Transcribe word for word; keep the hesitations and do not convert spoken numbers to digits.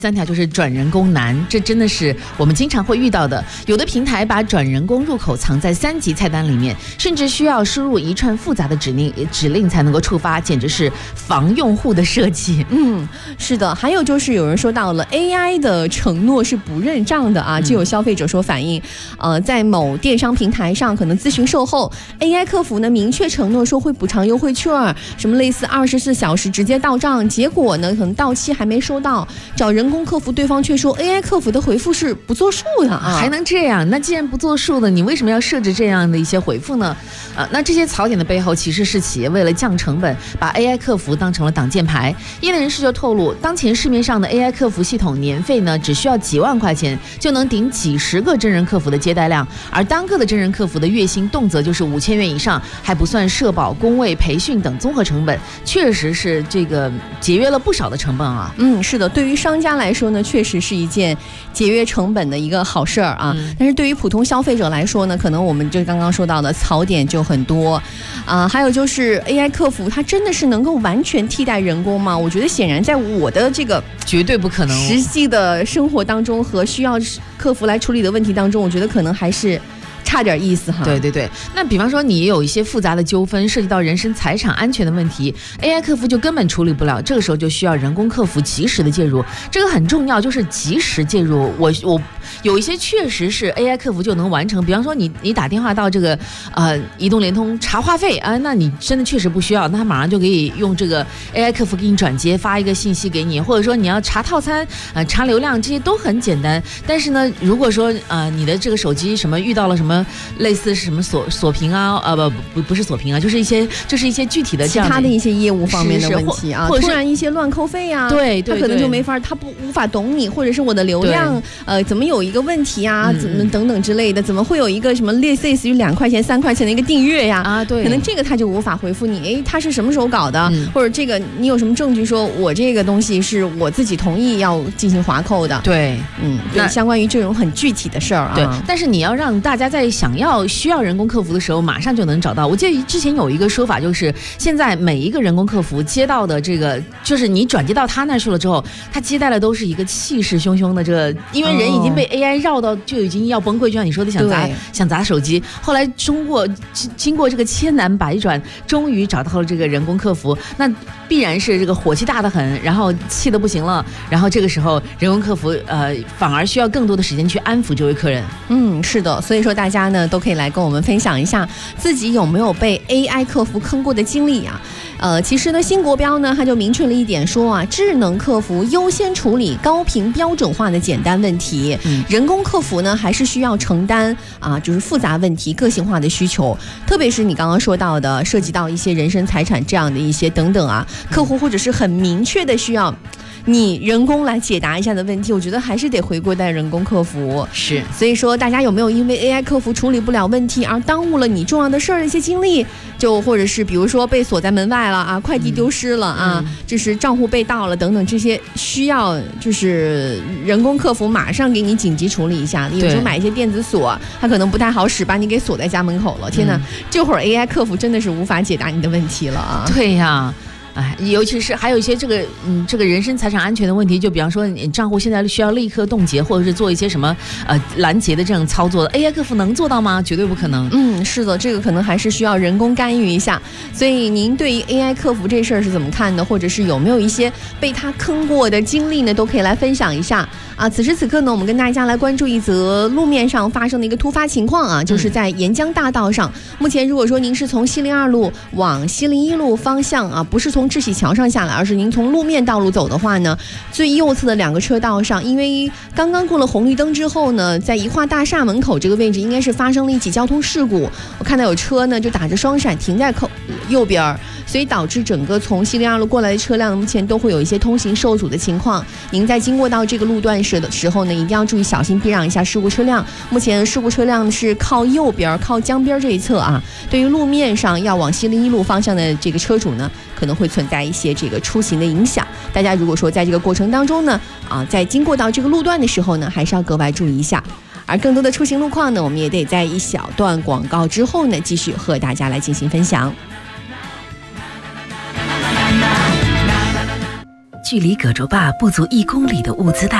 三条就是转人工难，这真的是我们经常会遇到的。有的平台把转人工入口藏在三级菜单里面，甚至需要输入一串复杂的指令指令才能够触发，简直是防用户的设计。 嗯，是的。还有就是有人说到了 A I 的承诺是不认账的啊，就有消费者说反映，呃，在某电商平台上可能咨询售后 ，A I 客服呢明确承诺说会补偿优惠券，什么类似二十四小时直接到账，结果呢可能到期还没收到，找人工客服，对方却说 A I 客服的回复是不作数的啊， 还能这样？那既然不作数的，你为什么要设置这样的一些回复呢？呃，那这些槽点的背后，其实是企业为了降成本，把 A I 客服当成了挡箭牌。业内人士就透露，当前市面上的 A I 客服系统年费呢，只需要几万块钱就能顶几十个真人客服的接待量，而单个的真人客服的月薪动辄就是五千元以上，还不算社保、工位、培训等综合成本，确实是这个节约了不少的成本啊。 嗯，是的，对于商家来说呢，确实是一件节约成本的一个好事儿啊。嗯、但是对于普通消费者来说呢，可能我们就刚刚说到的槽点就很多啊。还有就是 A I 客服，它真的是能够完全替代人工吗？我觉得显然在我的这个绝对不可能。 实际的生活当中和需要客服来处理的问题当中，我觉得可能还是差点意思哈。 对对对，那比方说你有一些复杂的纠纷，涉及到人身财产安全的问题 ，A I 客服就根本处理不了，这个时候就需要人工客服及时的介入，这个很重要，就是及时介入。我我有一些确实是 A I 客服就能完成，比方说你你打电话到这个呃移动、联通查话费啊，那你真的确实不需要，那他马上就可以用这个 A I 客服给你转接，发一个信息给你，或者说你要查套餐、呃查流量，这些都很简单。但是呢，如果说呃你的这个手机什么遇到了什么类似什么锁锁屏啊，呃不不不是锁屏啊，就是一些就是一些具体的这样的其他的一些业务方面的问题啊， 或者突然一些乱扣费啊， 对对对， 他可能就没法，他不无法懂你，或者是我的流量呃怎么有一个问题啊，怎么等等之类的，怎么会有一个什么类似于两块钱三块钱的一个订阅呀？ 啊，对， 可能这个他就无法回复你，哎，他是什么时候搞的？嗯、或者这个你有什么证据说我这个东西是我自己同意要进行划扣的？ 对， 嗯，对，相关于这种很具体的事儿啊， 对，但是你要让大家在想要需要人工客服的时候，马上就能找到。我记得之前有一个说法，就是现在每一个人工客服接到的这个，就是你转接到他那去了之后，他接待的都是一个气势汹汹的这个，因为人已经被 A I 绕到就已经要崩溃，就像你说的想砸想砸手机。后来通过经过这个千难百转，终于找到了这个人工客服，那必然是这个火气大得很，然后气得不行了，然后这个时候人工客服呃反而需要更多的时间去安抚这位客人。 嗯，是的，所以说大家呢都可以来跟我们分享一下自己有没有被 A I 客服坑过的经历啊。呃，其实呢，新国标呢它就明确了一点说啊，智能客服优先处理高频标准化的简单问题，嗯、人工客服呢还是需要承担啊，就是复杂问题、个性化的需求，特别是你刚刚说到的，涉及到一些人身财产这样的一些等等啊，客户或者是很明确的需要你人工来解答一下的问题，我觉得还是得回归到人工客服。 是， 所以说大家有没有因为 A I 客服处理不了问题而耽误了你重要的事儿的一些经历？就或者是比如说被锁在门外了啊，快递丢失了啊，嗯、就是账户被盗了等等，这些需要就是人工客服马上给你紧急处理一下。有时候买一些电子锁，它可能不太好使，把你给锁在家门口了。天哪，嗯、这会儿 A I 客服真的是无法解答你的问题了啊！ 对呀。哎，尤其是还有一些这个嗯，这个人身财产安全的问题，就比方说你账户现在需要立刻冻结，或者是做一些什么呃拦截的这种操作的 ，A I 客服能做到吗？绝对不可能。 嗯，是的，这个可能还是需要人工干预一下。所以您对于 A I 客服这事儿是怎么看的？或者是有没有一些被他坑过的经历呢？都可以来分享一下啊。此时此刻呢，我们跟大家来关注一则路面上发生的一个突发情况啊，就是在沿江大道上，嗯、目前如果说您是从西零二路往西零一路方向啊，不是从志喜桥上下来，而是您从路面道路走的话呢，最右侧的两个车道上，因为刚刚过了红绿灯之后呢，在宜化大厦门口这个位置应该是发生了一起交通事故，我看到有车呢就打着双闪停在口右边，所以导致整个从西零二路过来的车辆目前都会有一些通行受阻的情况。您在经过到这个路段时的时候呢，一定要注意小心避让一下事故车辆。目前事故车辆是靠右边靠江边这一侧啊，对于路面上要往西零一路方向的这个车主呢，可能会存在一些这个出行的影响。大家如果说在这个过程当中呢，啊，在经过到这个路段的时候呢，还是要格外注意一下。而更多的出行路况呢，我们也得在一小段广告之后呢，继续和大家来进行分享。 距离葛洲坝不足一公里的物资袋。